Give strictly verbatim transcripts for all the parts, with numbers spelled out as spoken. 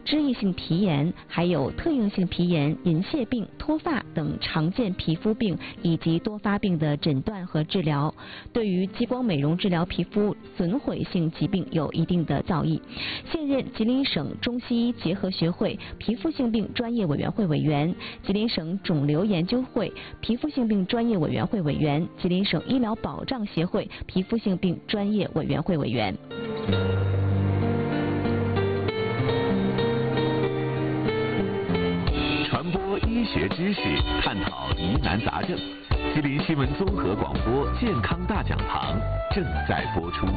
脂溢性皮炎，还有特应性皮炎、银屑病、脱发等常见皮肤病以及多发病的诊断和治疗，对于激光美容治疗皮肤损毁性疾病有一定的造诣。现任吉林省中西医结合学会皮肤性病专业委员会委员、吉林省肿瘤研究会皮肤性病专业委员会委员、吉林省医疗保障协会皮肤性病专业委员会委员。 传播医学知识，探讨疑难杂症。吉林新闻综合广播健康大讲堂正在播出。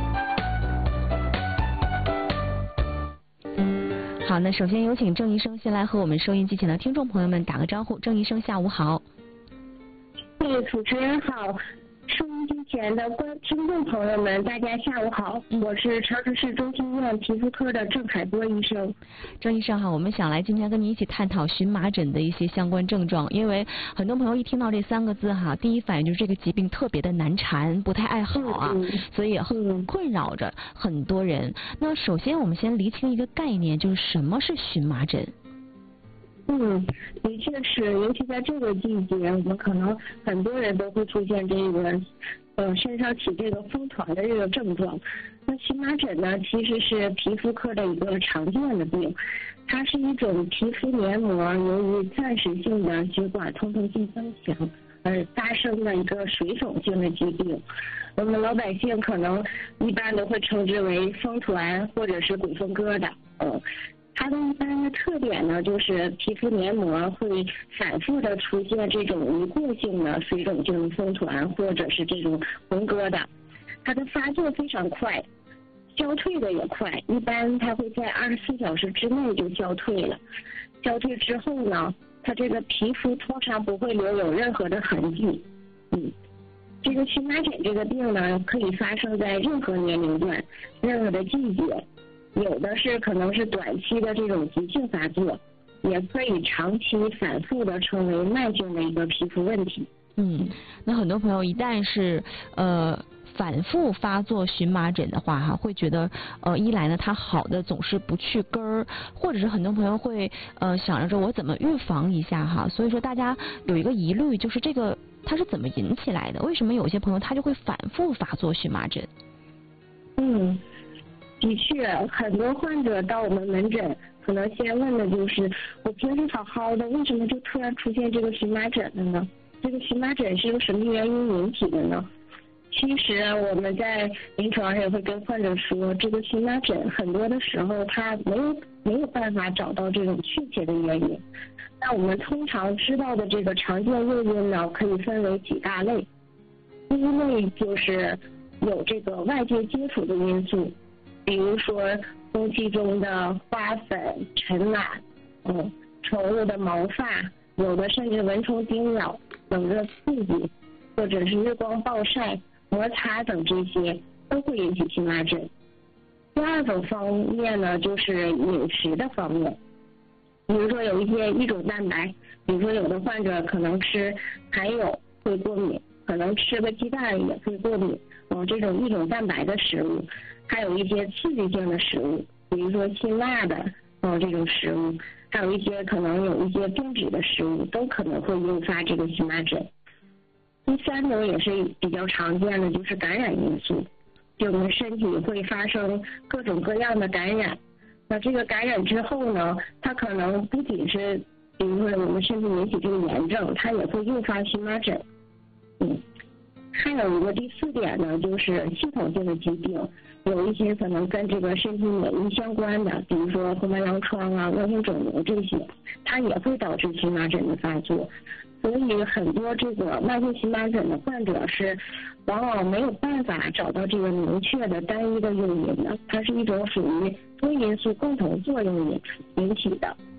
好，那首先有请郑医生先来和我们收音机前的听众朋友们打个招呼。郑医生，下午好。 对，主持人好。收音机前的观听众朋友们，大家下午好，我是长春市中心医院皮肤科的郑海波医生。 郑医生好，我们想来今天跟你一起探讨荨麻疹的一些相关症状，因为很多朋友一听到这三个字哈，第一反应就是这个疾病特别的难缠，不太爱好啊， 嗯、 所以很困扰着很多人。那首先我们先厘清一个概念，就是什么是荨麻疹？ 嗯，的确是，尤其在这个季节，我们可能很多人都会出现这个，呃，身上起这个风团的这个症状。那荨麻疹呢，其实是皮肤科的一个常见的病，它是一种皮肤黏膜由于暂时性的血管通透性增强而发生的一个水肿性的疾病。我们老百姓可能一般都会称之为风团或者是鬼风疙瘩，嗯。它的一般的特点呢，就是皮肤黏膜会反复的出现这种无过性的水肿性的风团或者是这种红疙瘩，它的发作非常快，消退的也快，一般它会在二十四小时之内就消退了。消退之后呢，它这个皮肤通常不会留有任何的痕迹。嗯，这个荨麻疹这个病呢，可以发生在任何年龄段、任何的季节。有的是可能是短期的这种急性发作，也可以长期反复的成为慢性的一个皮肤问题。 嗯，那很多朋友一旦是呃反复发作荨麻疹的话哈，会觉得呃一来呢它好的总是不去根儿，或者是很多朋友会呃想着说我怎么预防一下哈，所以说大家有一个疑虑，就是这个它是怎么引起来的？为什么有些朋友他就会反复发作荨麻疹？ 嗯。的确，很多患者到我们门诊，可能先问的就是我平时好好的，为什么就突然出现这个荨麻疹了呢？这个荨麻疹是由什么原因引起的呢？其实我们在临床上也会跟患者说，这个荨麻疹很多的时候它没有没有办法找到这种确切的原因。那我们通常知道的这个常见诱因呢，可以分为几大类。第一类就是有这个外界接触的因素。比如说空气中的花粉、尘螨，嗯，宠物的毛发，有的甚至蚊虫叮咬、冷热刺激，或者是日光暴晒、摩擦等，这些都会引起荨麻疹。第二种方面呢，就是饮食的方面，比如说有一些异种蛋白，比如说有的患者可能吃含有会过敏，可能吃个鸡蛋也会过敏，嗯，这种异种蛋白的食物。还有一些刺激性的食物，比如说辛辣的，嗯，这种食物，还有一些可能有一些变质的食物，都可能会诱发这个荨麻疹。第三种也是比较常见的，就是感染因素，就我们身体会发生各种各样的感染。那这个感染之后呢，它可能不仅是，比如说我们身体引起这个炎症，它也会诱发荨麻疹。嗯。还有一个第四点呢，就是系统性的疾病，有一些可能跟这个身体免疫相关的，比如说红斑狼疮啊、恶性肿瘤这些，它也会导致荨麻疹的发作。所以很多这个慢性荨麻疹的患者是往往没有办法找到这个明确的单一的诱因的，它是一种属于多因素共同作用引引起的。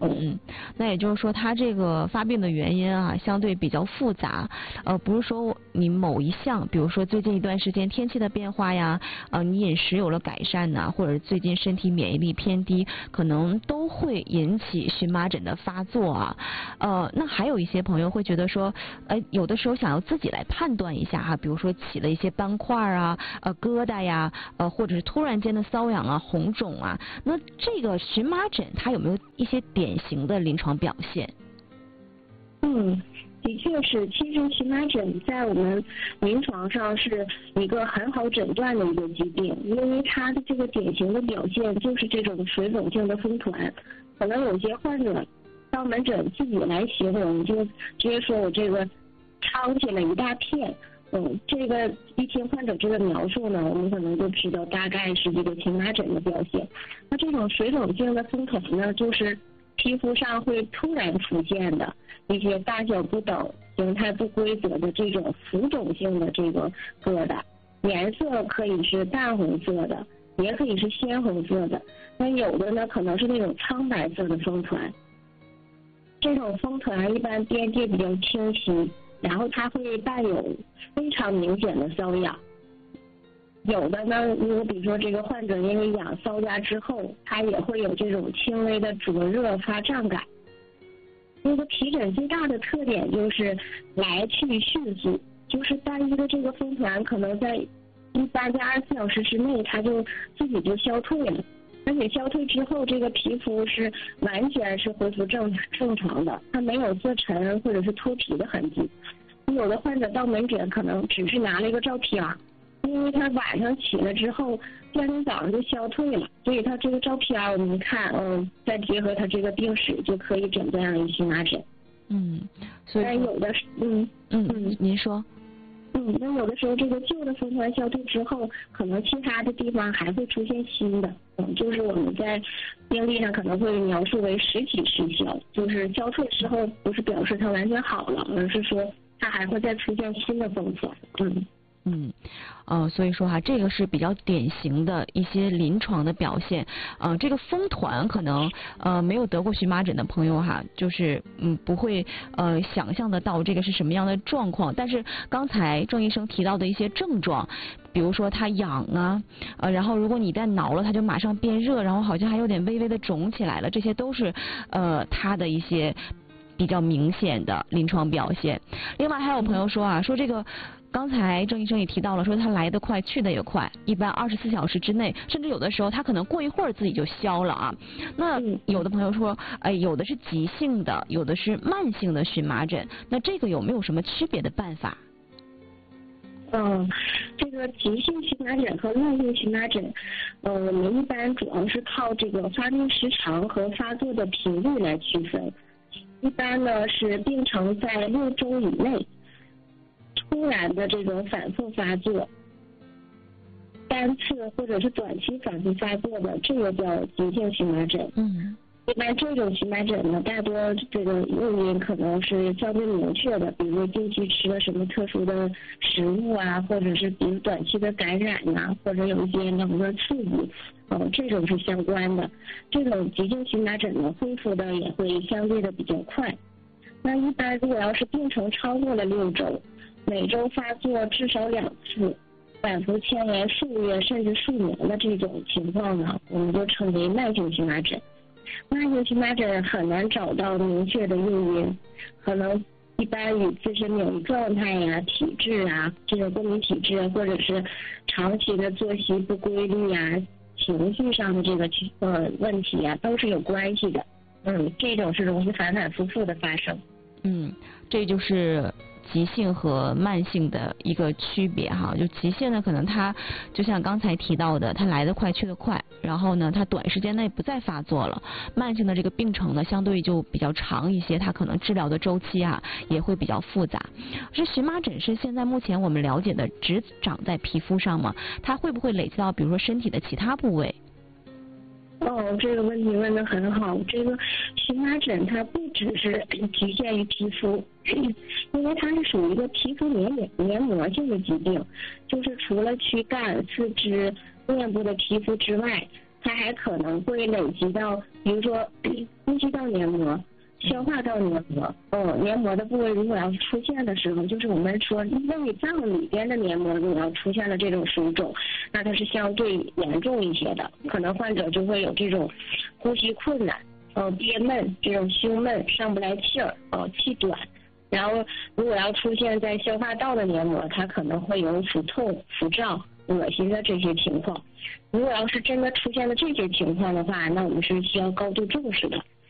嗯，那也就是说，它这个发病的原因啊，相对比较复杂，呃，不是说你某一项，比如说最近一段时间天气的变化呀，呃，你饮食有了改善呐、啊，或者最近身体免疫力偏低，可能都会引起荨麻疹的发作啊。呃，那还有一些朋友会觉得说，呃，有的时候想要自己来判断一下哈，比如说起了一些斑块啊、呃疙瘩呀，呃，或者是突然间的瘙痒啊、红肿啊，那这个荨麻疹它有没有一些典型的临床表现？ 嗯，的确是，其实荨麻疹在我们临床上是一个很好诊断的一个疾病，因为它的这个典型的表现就是这种水肿性的风团。可能有些患者到门诊自己来形容，就直接说我这个撑起了一大片。嗯，这个一听患者这个描述呢，我们可能就知道大概是这个荨麻疹的表现。那这种水肿性的风团呢，就是皮肤上会突然出现的一些大小不等、形态不规则的这种浮肿性的这个疙瘩，颜色可以是淡红色的，也可以是鲜红色的。那有的呢，可能是那种苍白色的风团。这种风团一般边界比较清晰，然后它会带有非常明显的瘙痒。有的呢，如果比如说这个患者因为痒搔夹之后，他也会有这种轻微的灼热发胀感。那个皮疹最大的特点就是来去迅速，就是单一的这个风团可能在一般在二十四小时之内，它就自己就消退了。而且消退之后，这个皮肤是完全是恢复正正常的，它没有色沉或者是脱皮的痕迹。有的患者到门诊可能只是拿了一个照片，因为他晚上起了之后，第二天早上就消退了，所以他这个照片我们一看，嗯，再结合他这个病史就可以诊断为荨麻疹。 嗯，所以但有的是，嗯嗯嗯，您说。 嗯，那有的时候这个旧的风团消退之后，可能其他的地方还会出现新的，嗯，就是我们在病历上可能会描述为实体失效，就是消退之后不是表示它完全好了，而是说它还会再出现新的风团，嗯。 嗯，呃，所以说哈，这个是比较典型的一些临床的表现。呃，这个风团可能呃没有得过荨麻疹的朋友哈，就是嗯不会呃想象得到这个是什么样的状况。但是刚才郑医生提到的一些症状，比如说它痒啊，呃，然后如果你一旦挠了，它就马上变热，然后好像还有点微微的肿起来了，这些都是呃它的一些比较明显的临床表现。另外还有朋友说啊，说这个。刚才郑医生也提到了，说他来得快，去得也快，一般二十四小时之内，甚至有的时候他可能过一会儿自己就消了啊。那有的朋友说，哎，有的是急性的，有的是慢性的荨麻疹，那这个有没有什么区别的办法？ 嗯，这个急性荨麻疹和慢性荨麻疹，呃，我们一般主要是靠这个发病时长和发作的频率来区分。一般呢是病程在六周以内。突然的这种反复发作，单次或者是短期反复发作的，这个叫急性荨麻疹。 嗯， 一般这种荨麻疹呢，大多这个诱因可能是相对明确的，比如近期吃了什么特殊的食物啊，或者是比如短期的感染啊，或者有一些冷热刺激，呃，这种是相关的。这种急性荨麻疹呢，恢复的也会相对的比较快。那一般如果要是病程超过了六周，每周发作至少两次，反复牵连数月甚至数年的这种情况呢，我们就称为慢性荨麻疹。慢性荨麻疹很难找到明确的诱因，可能一般与自身免疫状态呀、体质啊、这种过敏体质，或者是长期的作息不规律呀、情绪上的这个呃问题啊，都是有关系的。嗯，这种是容易反反复复的发生。 嗯，这就是急性和慢性的一个区别哈。就急性呢，可能它就像刚才提到的，它来得快去得快，然后呢它短时间内不再发作了。慢性的这个病程呢相对就比较长一些，它可能治疗的周期啊也会比较复杂。这荨麻疹是现在目前我们了解的只长在皮肤上吗？它会不会累积到比如说身体的其他部位？ 哦，这个问题问得很好。这个荨麻疹它不只是局限于皮肤，因为它是属于一个皮肤黏黏黏膜性的疾病，就是除了躯干、四肢、面部的皮肤之外， 它还可能会累积到，比如说呼吸道黏膜、消化道黏膜，嗯，黏膜的部位如果要是出现的时候，就是我们说内脏里边的黏膜如果要出现了这种水肿，那它是相对严重一些的，可能患者就会有这种呼吸困难，呃，憋闷，这种胸闷，上不来气儿，呃，气短。然后如果要出现在消化道的黏膜，它可能会有腹痛、腹胀、恶心的这些情况。如果要是真的出现了这些情况的话，那我们是需要高度重视的。